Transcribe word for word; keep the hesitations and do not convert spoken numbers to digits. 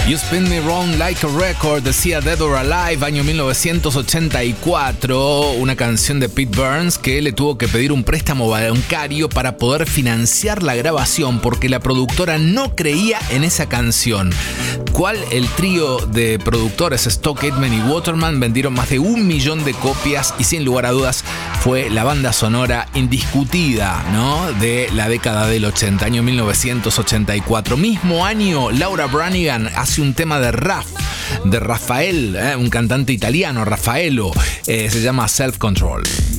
You Spin Me Round Like a Record, decía Dead or Alive, año mil novecientos ochenta y cuatro, una canción de Pete Burns que le tuvo que pedir un préstamo bancario para poder financiar la grabación porque la productora no creía en esa canción. Cual el trío de productores Stock Aitken y Waterman vendieron más de un millón de copias y sin lugar a dudas fue la banda sonora indiscutida, ¿no?, de la década del ochenta, año mil novecientos ochenta y cuatro. Mismo año, Laura Branigan hace un tema de Raf, de Rafael, ¿eh? un cantante italiano, Raffaello, eh, se llama Self Control.